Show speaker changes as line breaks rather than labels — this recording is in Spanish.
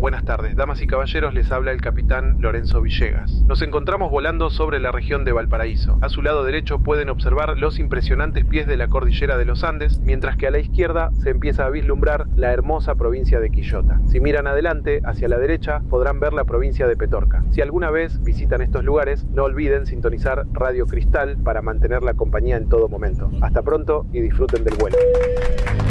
Buenas tardes, damas y caballeros, les habla el capitán Lorenzo Villegas. Nos encontramos volando sobre la región de Valparaíso. A su lado derecho pueden observar los impresionantes pies de la cordillera de los Andes, mientras que a la izquierda se empieza a vislumbrar la hermosa provincia de Quillota. Si miran adelante, hacia la derecha, podrán ver la provincia de Petorca. Si alguna vez visitan estos lugares, no olviden sintonizar Radio Cristal para mantener la compañía en todo momento. Hasta pronto y disfruten del vuelo.